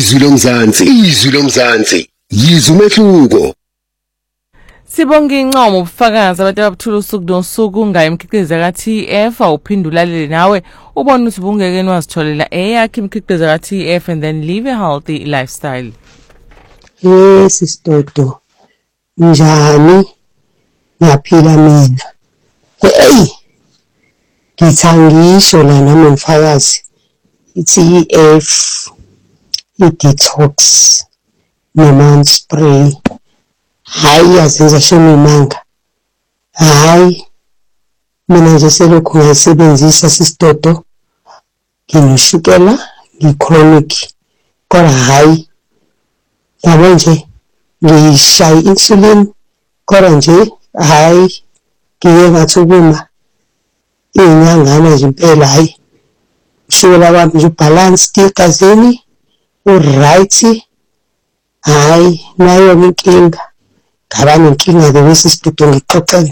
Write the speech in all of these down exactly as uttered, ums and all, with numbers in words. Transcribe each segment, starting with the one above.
Izwi lomzansi, izwi lomzansi. Yizwa umehluko. Sibonga incomo ubufakazi abantu ababuthula usuku nosuku ngaye imikhiqizo ka T F awuphindulalele nawe ubone ukuthi bungeke wazitholela eyakhe imikhiqizo ka T F and then live a healthy lifestyle. Yes Sistodo. Njani? Ngiyaphila mina. Hey. Ngithangisho la nami mfakazi. T F i-detox noma spray. Hayi yazenza shona imanga. Hayi mina nje selokhu ngiyisebenzisa Sistodo. Nginoshukela, ngichronic. Kodwa hayi yabo nje ngishaya insulin kodwa nje hayi ngiye ngathi ukuma inyangana nje impela hayi ushukela wami nje balance igazini uright hayi nayo inkinga ngabani inkinga the Sistodo ngixoxela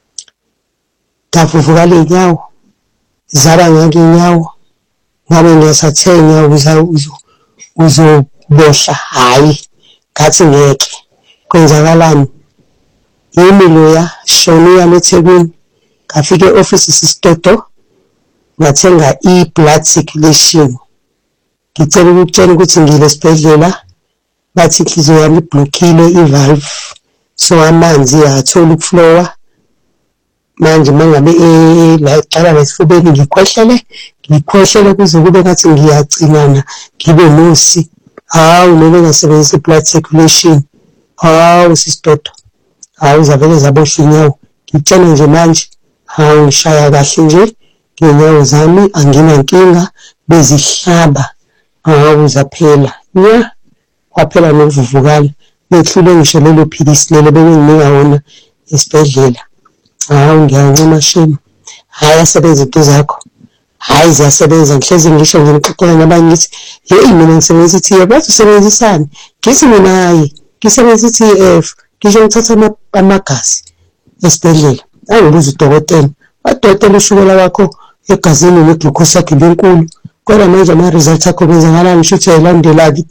davuvuka lenyawo zaba ngeke inyawo ngabe ngiyasathenga uza uzobohla hayi ngathi ngeke kwenzakalani yimi loya shoni yamethekwini ngafika e-office Sistodo ngathenga i-blood circulation ngicela ukutshela ukuthi ngile sibedlela bathi inhliziyo yami iblockile i-valve so amanzi athola ukuflowa manje mangabe la iqala lesifubeni ngikhohlele ngikhohlele kuze kube ngathi ngiyacinana ngibe nosi hawu noma ngasebenzisa i-blood circulation hawu Sistodo hawu zavele zaboshwa inyawo ngitshela nje manje hawu ngishaya kahle nje ngenyawo zami anginankinga bezihlaba hawu zaphela ya kwaphela novuvukala behlule ngisho lelo philisi lelo benginika wona esibedlela hawu ngiyancoma shema hayi asebenza into zakho hayi ziyasebenza ngihlezi ngisho ngixoxela nabanye ngithi hey mina ngisebenzisa T F bathi usebenzisani ngithi mina hayi ngisebenzisa T F ngisho ngithatha amagazi esibedlela angibuza udokotela udokotela ushukela wakho egazini neglucose yakhe lenkulu kodwa manje ama results akho benzakalani ngisho ukuthi yalandela